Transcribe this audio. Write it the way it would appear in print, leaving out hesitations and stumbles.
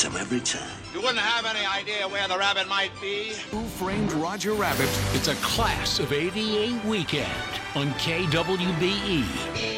him every time. You wouldn't have any idea where the rabbit might be? Who Framed Roger Rabbit? It's a Class of '88 weekend on KWBE.